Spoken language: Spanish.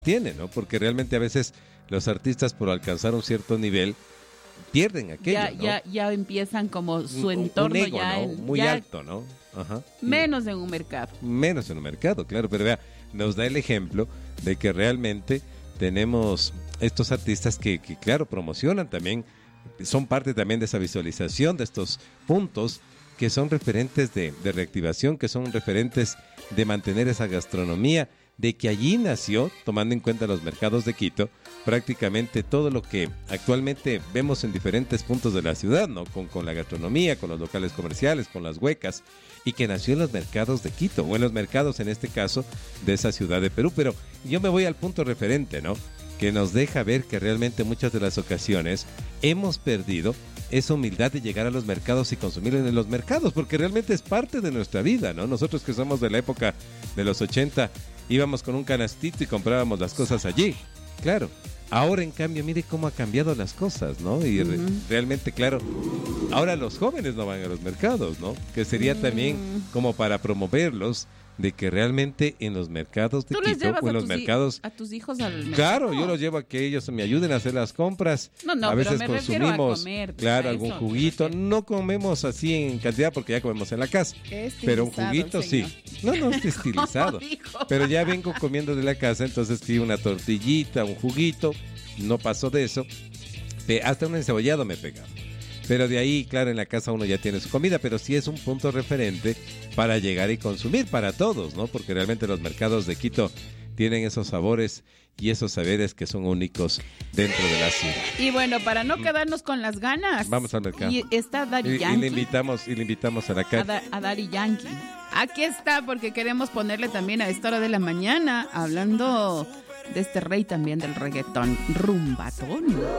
tiene, ¿no? Porque realmente a veces los artistas por alcanzar un cierto nivel pierden aquello, ¿no? Ya empiezan como su entorno un ego, ya, ¿no? Muy ya alto, ¿no? Ajá. menos en un mercado. Menos en un mercado, claro, pero vea, nos da el ejemplo de que realmente tenemos estos artistas que claro, promocionan también, son parte también de esa visualización de estos puntos que son referentes de reactivación, que son referentes de mantener esa gastronomía, de que allí nació, tomando en cuenta los mercados de Quito, prácticamente todo lo que actualmente vemos en diferentes puntos de la ciudad, ¿no? Con la gastronomía, con los locales comerciales, con las huecas, y que nació en los mercados de Quito, o en los mercados en este caso de esa ciudad de Perú. Pero yo me voy al punto referente, ¿no? Que nos deja ver que realmente muchas de las ocasiones hemos perdido esa humildad de llegar a los mercados y consumir en los mercados, porque realmente es parte de nuestra vida, ¿no? Nosotros que somos de la época de los 80, íbamos con un canastito y comprábamos las cosas allí, claro. Ahora, en cambio, mire cómo ha cambiado las cosas, ¿no? Y realmente, claro, ahora los jóvenes no van a los mercados, ¿no? Que sería también como para promoverlos, de que realmente en los mercados de Quito o en los mercados a tus hijos al mercado. Claro, yo los llevo a que ellos me ayuden a hacer las compras. No, a veces pero me consumimos, a comer, claro, algún juguito. No comemos así en cantidad porque ya comemos en la casa. Pero un juguito sí. No es estilizado. Pero ya vengo comiendo de la casa, entonces sí, una tortillita, un juguito. No pasó de eso. Hasta un encebollado me pegaba. Pero de ahí, claro, en la casa uno ya tiene su comida, pero sí es un punto referente para llegar y consumir para todos, ¿no? Porque realmente los mercados de Quito tienen esos sabores y esos saberes que son únicos dentro de la ciudad. Y bueno, para no quedarnos con las ganas, vamos al mercado. Y está Daddy Yankee. Y le invitamos a la calle. A Daddy Yankee. Aquí está, porque queremos ponerle también a esta hora de la mañana, hablando de este rey también del reggaetón, Rumbatón.